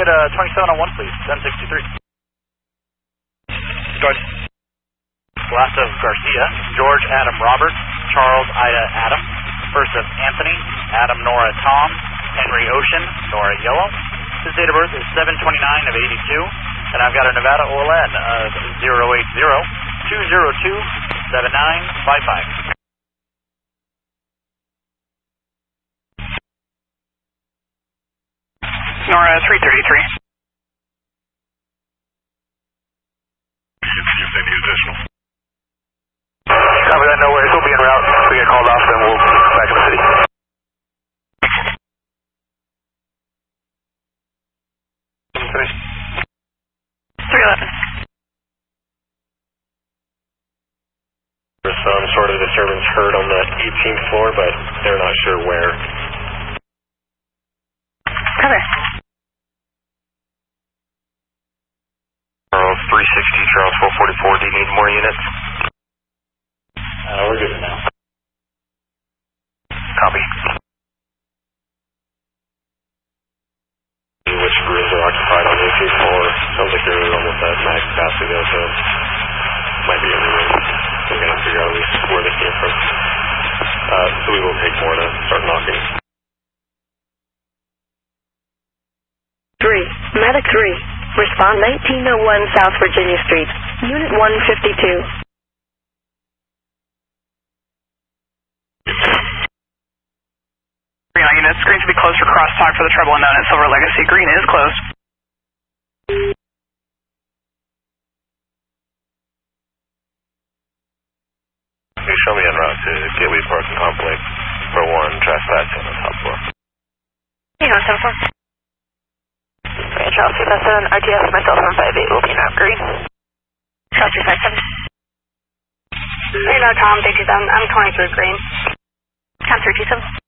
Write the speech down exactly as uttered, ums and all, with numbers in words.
at uh, twenty-seven on one, please. ten sixty-three. Go ahead. Last of Garcia, George Adam Robert, Charles Ida Adam. First of Anthony, Adam Nora Tom, Henry Ocean, Nora Yellow. His date of birth is seven twenty-nine of eighty-two. And I've got a Nevada O L N of zero eight zero two zero two seven nine five five. Nora three thirty-three. If they need additional. Copy that, no worries. We'll be en route. If we get called off, then we'll back in the city. three eleven. There's some sort of disturbance heard on the eighteenth floor, but they're not sure where. Cover. Charles three sixty, Charles four forty-four, do you need more units? Uh, we're good now. Copy. Which rooms are occupied on the eighteenth floor? Sounds like they're almost at max capacity though, so might be every room. We're going to figure out at least where they came from. Uh, so we will take more to start knocking. three, Medic three. Respond nineteen oh one South Virginia Street, Unit one fifty-two. Green on units, green to be closed for crosstalk for the treble unknown at Silver Legacy. Green is closed. Can you show me en route to Gateway Park and Complex for one, trespass on the top floor? You know, seven four. Right, Charles two five seven, R T S, myself from five eight will be now green. Charles two five seven. Green, no, Tom, thank you, I'm, I'm calling through green. Tom three two seven.